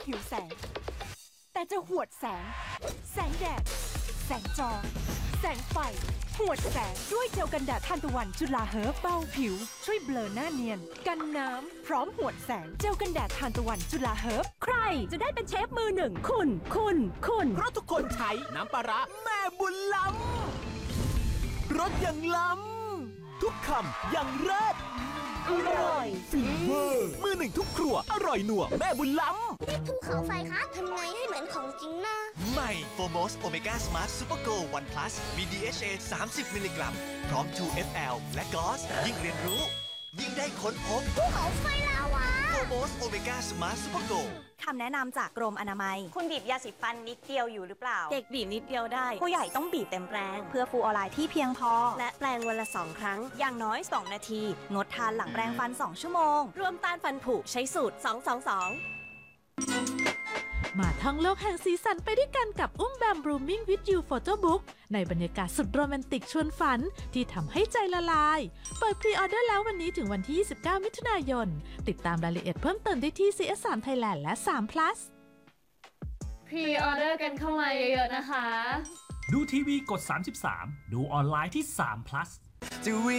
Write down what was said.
หิวแสงแต่จะหวดแสงแสงแดดแสงจอแสงไฟหวดแสงด้วยเจลกันแดดทานตะวันจุฬาเฮิร์บเบาผิวช่วยเบลอหน้าเนียนกันน้ำพร้อมหวดแสงเจลกันแดดทานตะวันจุฬาเฮิร์บใครจะได้เป็นเชฟมือหนึ่งคุณเพราะทุกคนใช้น้ำปลาร้าแม่บุญล้ำรสอย่างล้ำทุกคำอย่างเลิศอร่อยฟินเวอร์มือหนึ่งทุกครัวอร่อยหนัวแม่บุญล้ำนี่ภูเขาไฟคะทำไงให้เหมือนของจริงนะใหม่ Formos Omega Smart Super Go One Plus มี DHA 30 มิลลิกรัม พร้อม 2FL และ Gloss ยิ่งเรียนรู้ ยิ่งได้ค้นพบภูเขาไฟลาวา Formos Omega Smart Super Go คำแนะนำจากกรมอนามัยคุณบีบยาสีฟันนิดเดียวอยู่หรือเปล่าเด็กบีบนิดเดียวได้ผู้ใหญ่ต้องบีบเต็มแปรงเพื่อฟลูออไรด์ที่เพียงพอและแปรงวันละ 2 ครั้งอย่างน้อย 2 นาที งดทานหลังแปรงฟัน 2 ชั่วโมงรวมต้านฟันผุใช้สูตร 222 มาท่องโลกแห่งสีสันไปด้วยกันกับอุ้มแบม Blooming with You Photobook ในบรรยากาศสุดโรแมนติกชวนฝันที่ทำให้ใจละลาย เปิดพรีออเดอร์แล้ววันนี้ถึงวันที่ 29 มิถุนายน ติดตามรายละเอียดเพิ่มเติมได้ที่ CS3 Thailand และ3 Plus พรีออเดอร์กันเข้ามาเยอะๆนะคะดูทีวีกด 33 ดูออนไลน์ที่3 plus